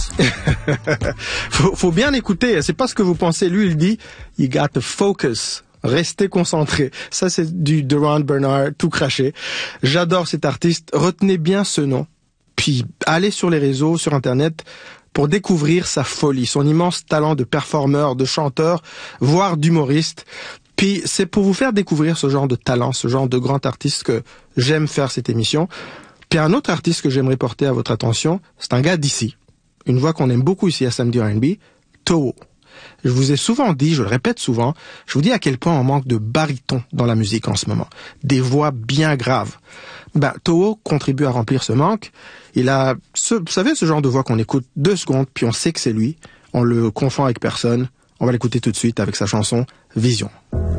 faut bien écouter, c'est pas ce que vous pensez. Lui, il dit, you got to focus. Restez concentrés. Ça, c'est du Durand Bernard tout craché. J'adore cet artiste. Retenez bien ce nom. Puis, allez sur les réseaux, sur Internet, pour découvrir sa folie, son immense talent de performeur, de chanteur, voire d'humoriste. Puis, c'est pour vous faire découvrir ce genre de talent, ce genre de grand artiste que j'aime faire cette émission. Puis, un autre artiste que j'aimerais porter à votre attention, c'est un gars d'ici. Une voix qu'on aime beaucoup ici à Samedi R&B, Towo. Je vous ai souvent dit, je le répète souvent, je vous dis à quel point on manque de barytons dans la musique en ce moment. Des voix bien graves. Towo contribue à remplir ce manque. Il a, vous savez, ce genre de voix qu'on écoute 2 secondes, puis on sait que c'est lui. On le confond avec personne. On va l'écouter tout de suite avec sa chanson Vision.